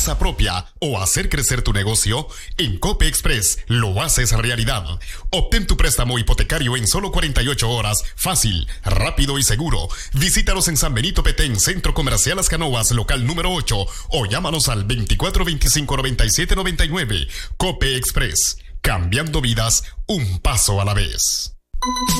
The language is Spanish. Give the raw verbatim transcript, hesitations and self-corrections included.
casa propia o hacer crecer tu negocio? En Cope Express lo haces realidad. Obtén tu préstamo hipotecario en solo cuarenta y ocho horas, fácil, rápido y seguro. Visítanos en San Benito Petén, Centro Comercial Las Canoas, local número ocho, o llámanos al veinticuatro veinticinco noventa y siete noventa y nueve. Cope Express, cambiando vidas un paso a la vez.